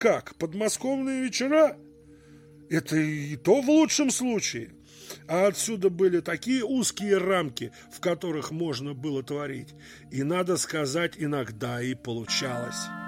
Как, подмосковные вечера? Это и то в лучшем случае. А отсюда были такие узкие рамки, в которых можно было творить. И, надо сказать, иногда и получалось.